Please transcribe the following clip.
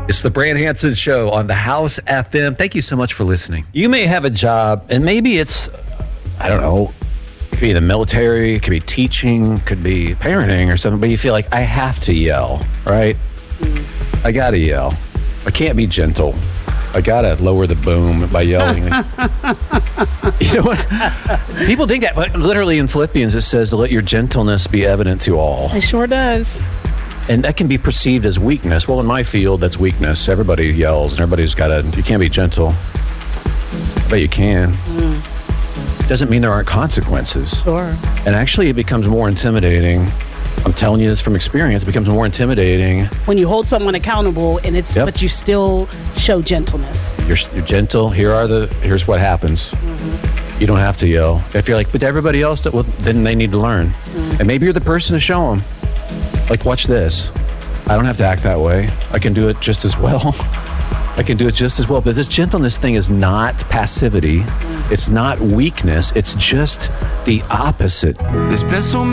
It's the Brand Hanson Show on the House FM. Thank you so much for listening. You may have a job, and maybe it's, I don't know, it could be the military, it could be teaching, could be parenting or something, but you feel like, I have to yell, right? I gotta yell. I can't be gentle. I gotta lower the boom by yelling. You know what? People think that, but literally in Philippians it says to let your gentleness be evident to all. It sure does. And that can be perceived as weakness. Well, in my field, that's weakness. Everybody yells, and everybody's you can't be gentle. But you can. Doesn't mean there aren't consequences. Sure. And actually, it becomes more intimidating. I'm telling you this from experience. It becomes more intimidating. When you hold someone accountable, and but you still show gentleness. You're gentle. Here's what happens. You don't have to yell. If you're like, but everybody else, then they need to learn. And maybe you're the person to show them. Like, watch this. I don't have to act that way. I can do it just as well. I can do it just as well. But this gentleness thing is not passivity. It's not weakness. It's just the opposite. There's been so